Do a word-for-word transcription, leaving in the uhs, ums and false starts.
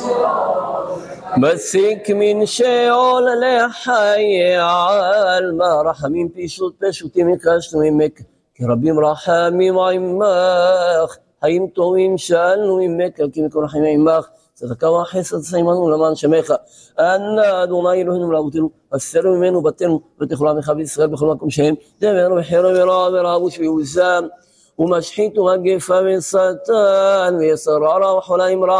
מסיק מן שאול לחיי עלמא, רחמים פשוט פשוטים הקשנו ממך, כי רבים רחמים עמך, חיים טובים שאלנו ממך, כי מכל רחמים עמך, צדקה וחסד סיימנו למען שמך. אנא אדוני אלוהינו ולאבותינו, הסר ממנו בתינו ותחולה עמך בישראל בכל מקום שהם, דבר וחירה ורע ורעבוש ויעוזם, ומשחית ומגפה ושטן ויסר רע וחולה עם רע.